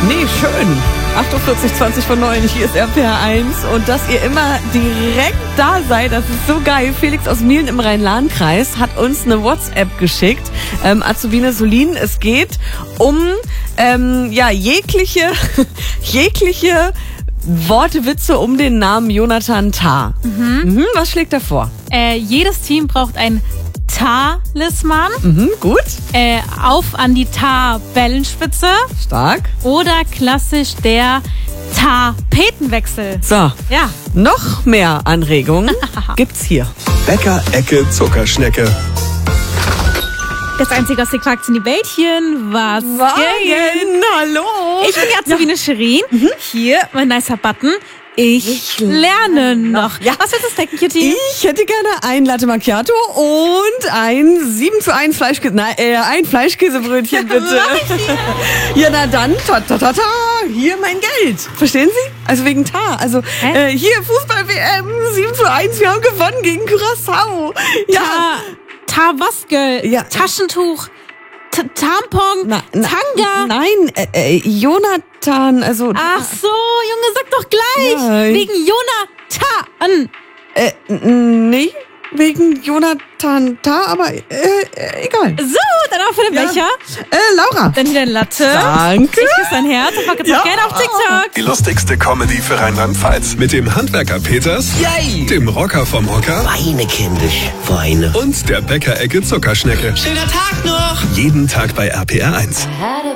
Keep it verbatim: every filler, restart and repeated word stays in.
Nee, schön. achtundvierzig zwanzig von neun, hier ist R P R eins. Und dass ihr immer direkt da seid, das ist so geil. Felix aus Mielen im Rhein-Lahn-Kreis hat uns eine WhatsApp geschickt. Ähm, Azubine Solin, es geht um ähm, ja jegliche, jegliche Worte, Witze um den Namen Jonathan Tah. Mhm. Mhm, was schlägt er vor? Äh, jedes Team braucht ein Talisman. Mhm, gut. Äh, auf an die Tar-Bellenspitze. Stark. Oder klassisch der Tapetenwechsel. So, Ja. noch mehr Anregungen gibt's hier. Bäcker-Ecke Zuckerschnecke. Das Einzige aus den Quarks in die Bällchen. Was geht? Hallo. Ich bin die Azubine Shirin. Hier, mein nicer Button. Ich, Ich lerne noch. Ja. Was willst du snacken, Kitty? Ich hätte gerne ein Latte Macchiato und ein sieben zu eins Fleischkäse, nein, äh, ein Fleischkäsebrötchen, bitte. Ja, na dann, ta, ta, ta, ta, hier mein Geld. Verstehen Sie? Also wegen Tar. Also, Hä? äh, hier Fußball-W M, sieben zu eins, wir haben gewonnen gegen Curaçao. Ja. Ta Tabaskel. Ja. Taschentuch. T Tampon. Na, na, Tanga. Nein, äh, äh, Jonathan, also. Ach so, Junge, sag doch gleich. Ja. Wegen Jonathan. Äh, n- nee, wegen Jonathan Tah, aber äh, äh, egal. So, dann auch für den Ja. Becher. Äh, Laura. Dann wieder ein Latte. Danke. Ich küsse dein Herz und packe es Ja. auch gerne auf TikTok. Die lustigste Comedy für Rheinland-Pfalz. Mit dem Handwerker Peters, Yay! dem Rocker vom Hocker Weine, kindisch, weine. und der Bäcker-Ecke Zuckerschnecke. Schöner Tag noch! Jeden Tag bei R P R eins.